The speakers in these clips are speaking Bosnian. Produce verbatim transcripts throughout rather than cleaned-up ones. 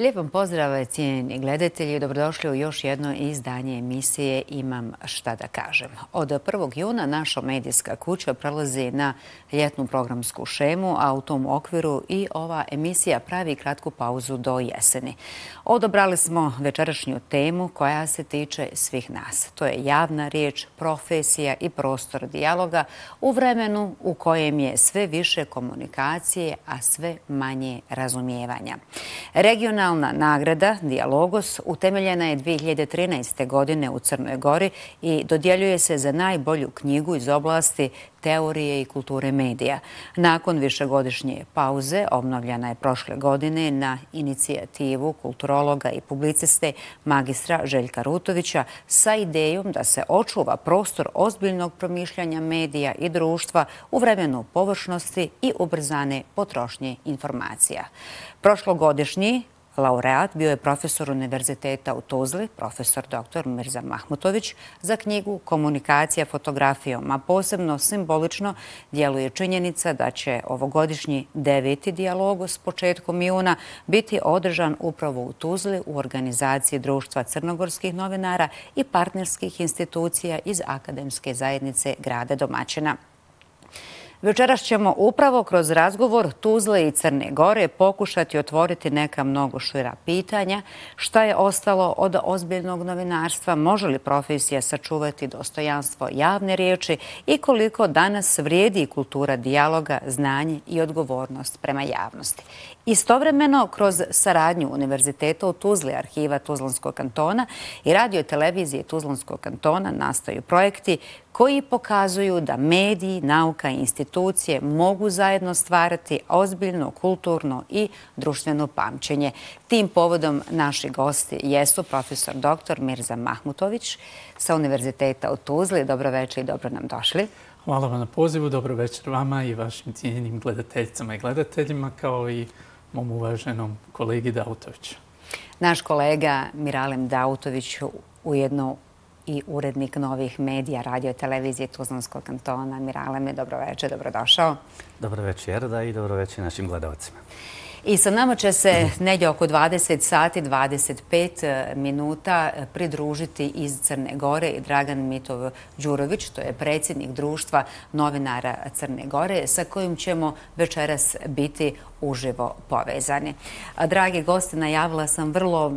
Lijep vam pozdrav, cijenjeni gledatelji. Dobrodošli u još jedno izdanje emisije Imam šta da kažem. Od prvog juna naša medijska kuća prelazi na ljetnu programsku šemu, a u tom okviru i ova emisija pravi kratku pauzu do jeseni. Odabrali smo večerašnju temu koja se tiče svih nas. To je javna riječ, profesija i prostor dijaloga u vremenu u kojem je sve više komunikacije, a sve manje razumijevanja. Regionalna nagrada Dijalogos utemeljena je dvije hiljade trinaeste. godine u Crnoj Gori i dodjeljuje se za najbolju knjigu iz oblasti teorije i kulture medija. Nakon višegodišnje pauze obnovljena je prošle godine na inicijativu kulturologa i publiciste magistra Željka Rutovića sa idejom da se očuva prostor ozbiljnog promišljanja medija i društva u vremenu površnosti i ubrzane potrošnje informacija. Prošlogodišnji laureat bio je profesor Univerziteta u Tuzli, profesor doktor Mirza Mahmutović, za knjigu Komunikacija fotografijom, a posebno simbolično djeluje činjenica da će ovogodišnji deveti dijalog s početkom juna biti održan upravo u Tuzli u organizaciji Društva crnogorskih novinara i partnerskih institucija iz akademske zajednice grada domaćina. Večeras ćemo upravo kroz razgovor Tuzle i Crne Gore pokušati otvoriti neka mnogo šira pitanja. Šta je ostalo od ozbiljnog novinarstva? Može li profesija sačuvati dostojanstvo javne riječi i koliko danas vrijedi kultura dijaloga, znanje i odgovornost prema javnosti? Istovremeno, kroz saradnju Univerziteta u Tuzli, Arhiva Tuzlanskog kantona i radio televizije Tuzlanskog kantona nastaju projekti koji pokazuju da mediji, nauka i institucije mogu zajedno stvarati ozbiljno, kulturno i društveno pamćenje. Tim povodom naši gosti jesu profesor doktor Mirza Mahmutović sa Univerziteta u Tuzli. Dobro večer i dobro nam došli. Hvala vam na pozivu. Dobro večer vama i vašim cijenjenim gledateljicama i gledateljima, kao i mom uvaženom kolegi Dautoviću. Naš kolega Miralem Dautović, ujedno i urednik novih medija, radio televizije Tuzlanskog kantona. Miraleme, dobro večer, dobrodošao. Dobro večer, da, i dobro večer našim gledalcima. I sa nama će se negdje oko dvadeset sati, dvadeset pet minuta pridružiti iz Crne Gore i Dragan Mitov Đurović, to je predsjednik Društva novinara Crne Gore, sa kojim ćemo večeras biti uživo povezani. Dragi gosti, najavila sam vrlo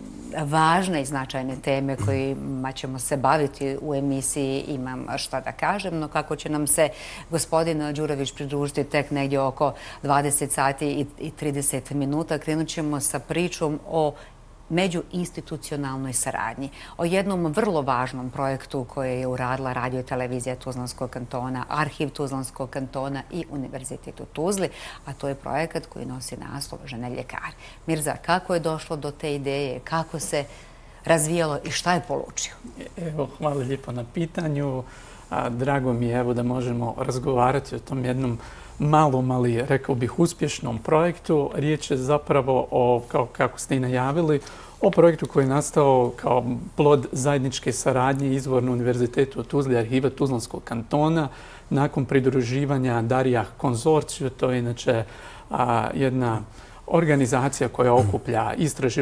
važne i značajne teme kojima ćemo se baviti u emisiji Imam šta da kažem, no kako će nam se gospodin Đurović pridružiti tek negdje oko dvadeset sati i trideset minuta, krenut ćemo sa pričom o međuinstitucionalnoj saradnji, o jednom vrlo važnom projektu koje je uradila radio televizija Tuzlanskog kantona, Arhiv Tuzlanskog kantona i Univerzitet u Tuzli, a to je projekat koji nosi naslov Žene ljekari. Mirza, kako je došlo do te ideje, kako se razvijalo i šta je polučio? Evo, hvala lijepo na pitanju. Drago mi je evo da možemo razgovarati o tom jednom malom, ali rekao bih uspješnom projektu. Riječ je zapravo o, kao, kako ste i najavili, o projektu koji je nastao kao plod zajedničke saradnje izvorno Univerzitetu u Tuzli, Arhiva Tuzlanskog kantona, nakon pridruživanja Darija konzorciju. To je inače a, jedna organizacija koja okuplja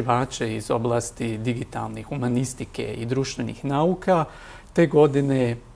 istraživače iz oblasti digitalnih, humanistike i društvenih nauka. Te godine